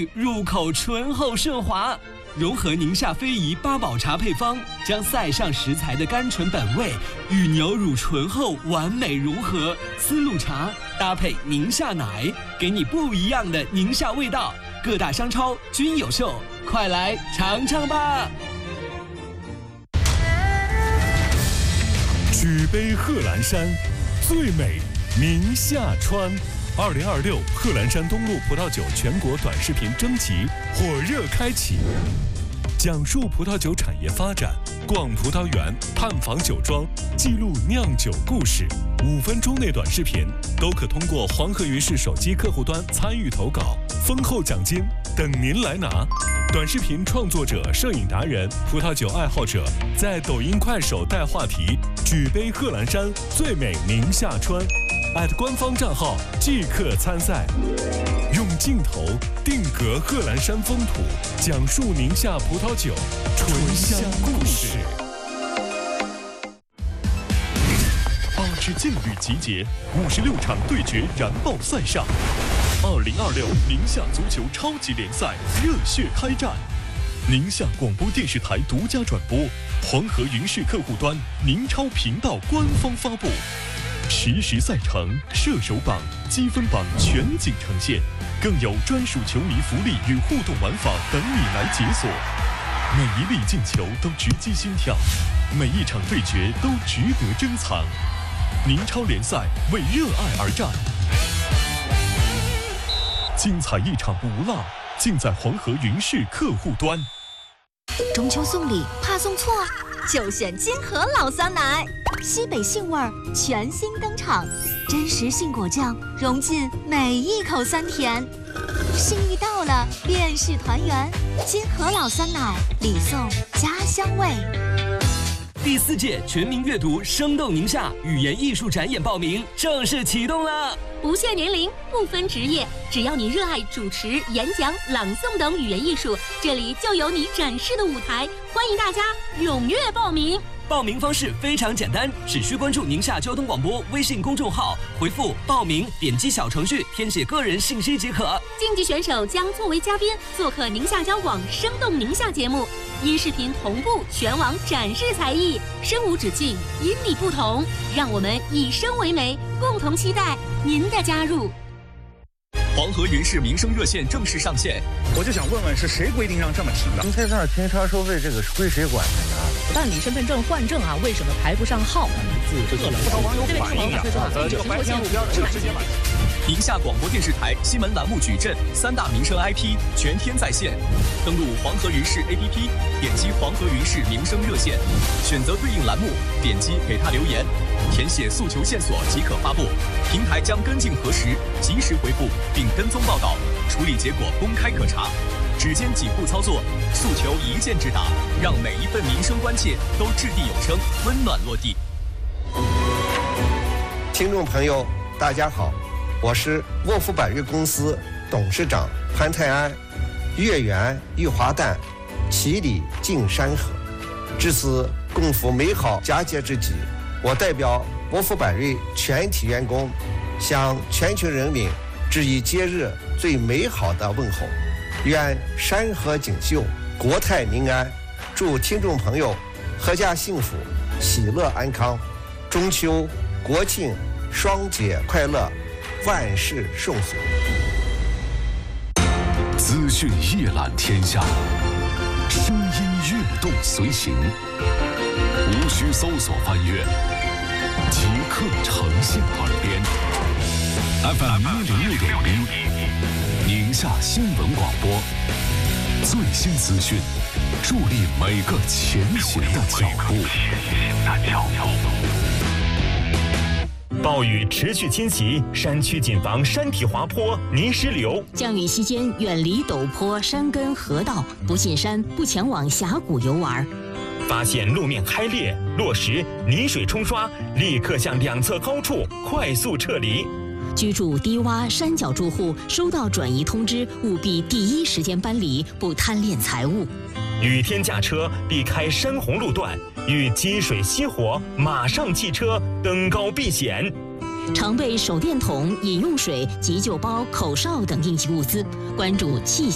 你入口醇厚顺滑。融合宁夏非遗八宝茶配方，将塞上食材的甘醇本味与牛乳醇厚完美融合。丝路茶搭配宁夏奶，给你不一样的宁夏味道。各大商超均有售，快来尝尝吧！ 举杯贺兰山，最美宁夏川。2026贺兰山东路葡萄酒全国短视频征集火热开启，讲述葡萄酒产业发展，逛葡萄园，探访酒庄，记录酿酒故事。5分钟内短视频都可通过黄河云视手机客户端参与投稿，丰厚奖金等您来拿。短视频创作者、摄影达人、葡萄酒爱好者在抖音、快手带话题，举杯贺兰山，最美宁夏川。官方账号即刻参赛，用镜头定格贺兰山风土，讲述宁夏葡萄酒醇香故事。8支劲旅集结，56场对决燃爆赛上，2026宁夏足球超级联赛热血开战。宁夏广播电视台独家转播，黄河云视客户端、宁超频道官方发布。实时赛程、射手榜、积分榜全景呈现，更有专属球迷福利与互动玩法等你来解锁。每一粒进球都直击心跳，每一场对决都值得珍藏。宁超联赛为热爱而战，精彩一场不落，尽在黄河云视客户端。 中秋送礼怕送错，就选金河老酸奶，西北杏味儿全新登场，真实杏果酱融进每一口酸甜，幸运到了便是团圆，金河老酸奶礼送家乡味。 第4届全民阅读生动宁夏语言艺术展演报名正式启动了， 不限年龄，不分职业，只要你热爱主持、演讲、朗诵等语言艺术，这里就有你展示的舞台，欢迎大家踊跃报名。 报名方式非常简单，只需关注宁夏交通广播微信公众号，回复报名，点击小程序填写个人信息即可。 竞技选手将作为嘉宾做客宁夏交广生动宁夏节目，音视频同步全网展示才艺，声无止境，因你不同，让我们以声为媒，共同期待您的加入。 黄河云视民生热线正式上线， 我就想问问，是谁规定让这么停的？ 您在这儿停车收费，这个是归谁管的呢？ 办理身份证换证啊，为什么排不上号？ 不少网友反映啊，这个白天路边这个直接买。 宁夏广播电视台新闻栏目矩阵3大民生 IP 全天在线，登录黄河云视 APP， 点击黄河云视民生热线，选择对应栏目，点击给他留言，填写诉求线索即可发布，平台将跟进核实，及时回复并跟踪报道，处理结果公开可查。只见几步操作，诉求一键直达，让每一份民生关切都掷地有声，温暖落地。 听众朋友，大家好，我是沃夫百瑞公司董事长潘泰安。月圆玉华诞，其里尽山河。至此共赴美好佳节之际，我代表沃夫百瑞全体员工，向全球人民致以节日最美好的问候。愿山河锦绣，国泰民安，祝听众朋友阖家幸福，喜乐安康，中秋国庆双节快乐，万事顺遂。 资讯一览天下，声音跃动随行，无需搜索翻阅，即刻呈现耳边。FM 106.1，宁夏新闻广播，最新资讯，助力每个前行的脚步。 暴雨持续侵袭，山区谨防山体滑坡、泥石流。 降雨期间远离陡坡、山根、河道，不进山，不前往峡谷游玩。 发现路面开裂、落石、泥水冲刷，立刻向两侧高处快速撤离。 居住低洼山脚住户收到转移通知，务必第一时间搬离，不贪恋财物。 雨天驾车避开山洪路段，遇积水熄火马上弃车，登高避险。 常备手电筒、饮用水、急救包、口哨等应急物资，关注气